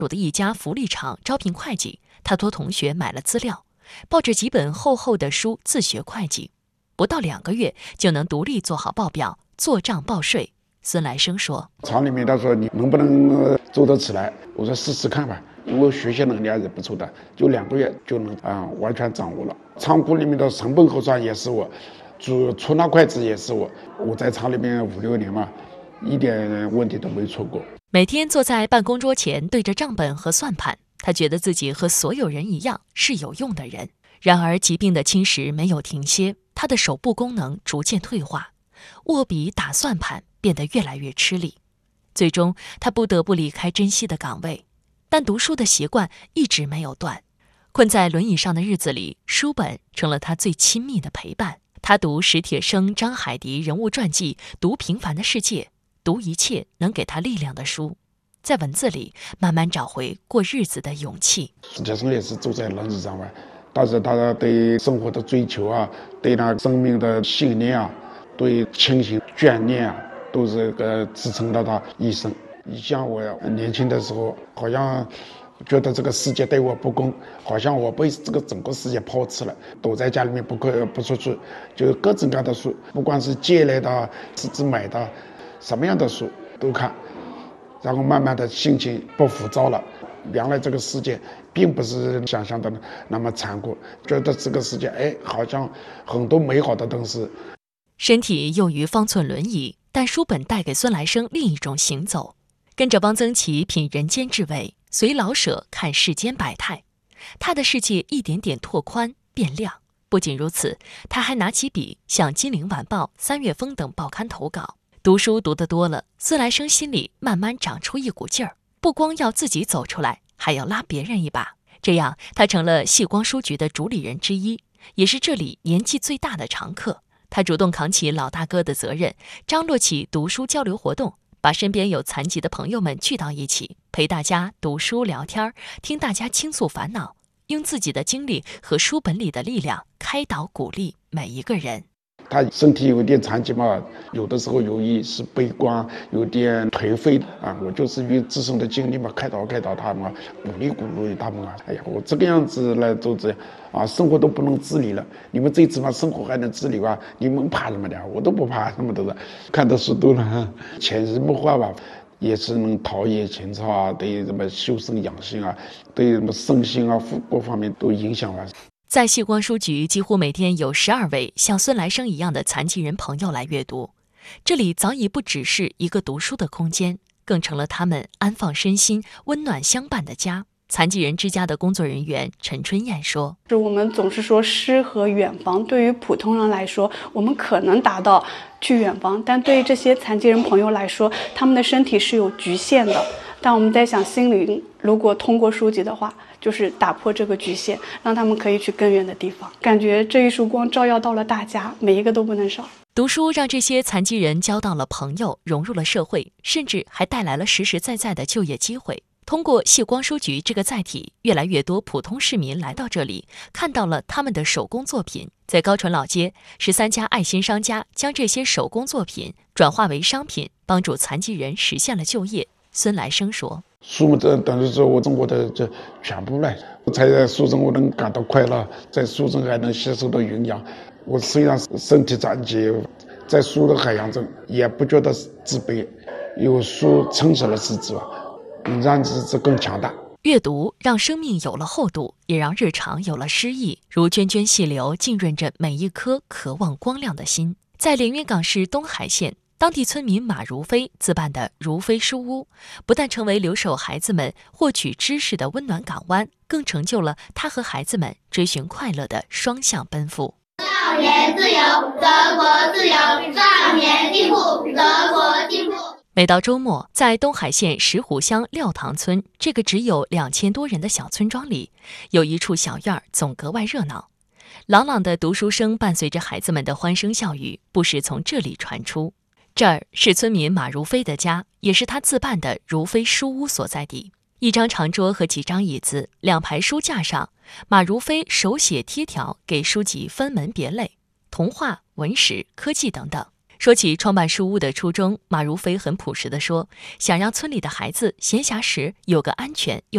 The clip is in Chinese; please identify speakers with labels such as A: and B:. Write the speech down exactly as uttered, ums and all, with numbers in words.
A: 鲁的一家福利厂招聘会计，他托同学买了资料，抱着几本厚厚的书自学会计，不到两个月就能独立做好报表、做账报税。孙来生说：“
B: 厂里面他说你能不能做得起来？我说试试看吧，因为学习能力还是不错的，就两个月就能啊、呃、完全掌握了。仓库里面的成本核算也是我，出出纳会计也是我，我在厂里面五六年嘛，一点问题都没出过。”
A: 每天坐在办公桌前对着账本和算盘，他觉得自己和所有人一样是有用的人。然而疾病的侵蚀没有停歇，他的手部功能逐渐退化，握笔打算盘变得越来越吃力。最终他不得不离开珍惜的岗位，但读书的习惯一直没有断。困在轮椅上的日子里，书本成了他最亲密的陪伴。他读史铁生、张海迪人物传记，读《平凡的世界》，读一切能给他力量的书，在文字里慢慢找回过日子的勇气。
B: 史铁生也是走在轮椅上面，但是他对生活的追求啊，对他生命的信念啊，对亲情眷念啊，都是个支撑到他一生。你像我年轻的时候，好像觉得这个世界对我不公，好像我被这个整个世界抛弃了，躲在家里面不可不出去，就各种各样的书，不管是借来的、自己买的，什么样的书都看，然后慢慢的心情不浮躁了。原来这个世界并不是想象的那么残酷，觉得这个世界哎，好像很多美好的东西。
A: 身体囿于方寸轮椅，但书本带给孙来生另一种行走。跟着汪曾祺品人间至味，随老舍看世间百态，他的世界一点点拓宽变亮。不仅如此，他还拿起笔向《金陵晚报》《三月风》等报刊投稿。读书读得多了，孙来生心里慢慢长出一股劲儿，不光要自己走出来，还要拉别人一把。这样，他成了细光书局的主理人之一，也是这里年纪最大的常客。他主动扛起老大哥的责任，张罗起读书交流活动，把身边有残疾的朋友们聚到一起，陪大家读书聊天，听大家倾诉烦恼，用自己的经历和书本里的力量开导鼓励每一个人。
B: 他身体有点残疾嘛，有的时候有一是悲观，有点颓废啊。我就是用自身的经历嘛，开导开导他们，鼓励鼓励他们啊。哎呀，我这个样子来做这样啊，生活都不能自理了，你们这次嘛，生活还能自理吧？你们怕什么的？我都不怕什么的，看的书多了，潜移默化吧。也是能陶冶情操啊，对什么修身养性啊，对什么身心啊、各方面都影响了。
A: 在细光书局，几乎每天有十二位像孙来生一样的残疾人朋友来阅读。这里早已不只是一个读书的空间，更成了他们安放身心、温暖相伴的家。残疾人之家的工作人员陈春燕说：“
C: 我们总是说诗和远方，对于普通人来说，我们可能达到去远方，但对于这些残疾人朋友来说，他们的身体是有局限的。但我们在想，心灵如果通过书籍的话，就是打破这个局限，让他们可以去更远的地方。感觉这一束光照耀到了大家，每一个都不能少。”
A: 读书让这些残疾人交到了朋友，融入了社会，甚至还带来了实实在在的就业机会。通过细光书局这个载体，越来越多普通市民来到这里，看到了他们的手工作品。在高淳老街，十三家爱心商家将这些手工作品转化为商品，帮助残疾人实现了就业。孙来生说：“
B: 书这等于是我中国的这全部了，才在书中我能感到快乐，在书中还能吸收到营养。我虽然身体残疾，在书的海洋中也不觉得自卑，有书撑起了自己吧。”让自己更强大。
A: 阅读让生命有了厚度，也让日常有了诗意，如涓涓细流浸润着每一颗渴望光亮的心。在连云港市东海县，当地村民马如飞自办的如飞书屋，不但成为留守孩子们获取知识的温暖港湾，更成就了他和孩子们追寻快乐的双向奔赴。
D: 少年自由，则国自由；少年进步，则国进步。
A: 每到周末，在东海县石虎乡廖塘村这个只有两千多人的小村庄里，有一处小院儿总格外热闹。朗朗的读书声伴随着孩子们的欢声笑语，不时从这里传出。这儿是村民马如飞的家，也是他自办的如飞书屋所在地。一张长桌和几张椅子，两排书架上，马如飞手写贴条，给书籍分门别类，童话、文史、科技等等。说起创办书屋的初衷，马如飞很朴实地说，想让村里的孩子闲暇时有个安全又